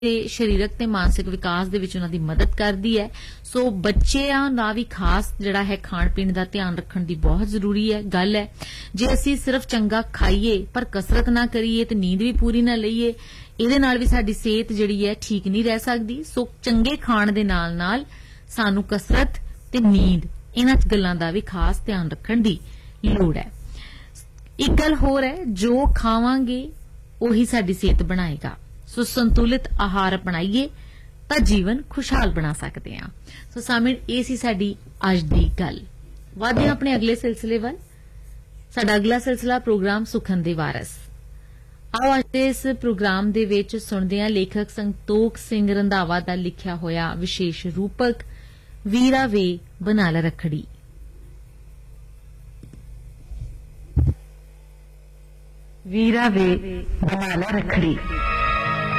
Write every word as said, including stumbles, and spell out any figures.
ਦੇ ਸਰੀਰਕ ਤੇ ਮਾਨਸਿਕ ਵਿਕਾਸ ਦੇ ਵਿੱਚ ਉਹਨਾਂ ਦੀ ਮਦਦ ਕਰਦੀ ਹੈ। ਸੋ ਬੱਚਿਆਂ ਦਾ ਵੀ ਖਾਸ ਜਿਹੜਾ ਹੈ ਖਾਣ ਪੀਣ ਦਾ ਧਿਆਨ ਰੱਖਣ ਦੀ ਬਹੁਤ ਜ਼ਰੂਰੀ ਹੈ ਗੱਲ ਹੈ। ਜੇ ਅਸੀਂ ਸਿਰਫ ਚੰਗਾ ਖਾਈਏ ਪਰ ਕਸਰਤ ਨਾ ਕਰੀਏ ਤੇ ਨੀਂਦ ਵੀ ਪੂਰੀ ਨਾ ਲਈਏ, ਇਹਦੇ ਨਾਲ ਵੀ ਸਾਡੀ ਸਿਹਤ ਜਿਹੜੀ ਹੈ ਠੀਕ ਨਹੀਂ ਰਹਿ ਸਕਦੀ। ਸੋ ਚੰਗੇ ਖਾਣ ਦੇ ਨਾਲ ਨਾਲ ਸਾਨੂੰ ਕਸਰਤ ਤੇ ਨੀਂਦ ਇਹਨਾਂ ਗੱਲਾਂ ਦਾ ਵੀ ਖਾਸ ਧਿਆਨ ਰੱਖਣ ਦੀ ਲੋੜ ਹੈ। ਇੱਕ ਗੱਲ ਹੋਰ ਹੈ, ਜੋ ਖਾਵਾਂਗੇ ਉਹੀ ਸਾਡੀ ਸਿਹਤ ਬਣਾਏਗਾ। ਸੋ ਸੰਤੁਲਿਤ ਆਹਾਰ ਅਪਣਾਈਏ ਤਾਂ ਜੀਵਨ ਖੁਸ਼ਹਾਲ ਬਣਾ ਸਕਦੇ ਹਾਂ। ਸੋ ਸਾਮਿਲ ਇਹ ਸੀ ਸਾਡੀ ਅੱਜ ਦੀ ਗੱਲ। ਵਧਦੇ ਹਾਂ ਆਪਣੇ ਅਗਲੇ ਸਿਲਸਿਲੇ ਵੱਲ। ਸਾਡਾ ਅਗਲਾ ਸਿਲਸਿਲਾ ਪ੍ਰੋਗਰਾਮ ਸੁਖਨ ਦੇ ਵਾਰਸ। ਆਓ ਅੱਜ ਦੇ ਇਸ ਪ੍ਰੋਗਰਾਮ ਦੇ ਵਿੱਚ ਸੁਣਦੇ ਹਾਂ ਲੇਖਕ ਸੰਤੋਖ ਸਿੰਘ ਰੰਧਾਵਾ ਦਾ ਲਿਖਿਆ ਹੋਇਆ ਵਿਸ਼ੇਸ਼ ਰੂਪਕ ਵੀਰਾ ਵੇ ਬਣਾ ਲੈ ਰੱਖੜੀ। ਵੀਰਾ ਵੇ ਬਣਾ ਲੈ ਰੱਖੜੀ।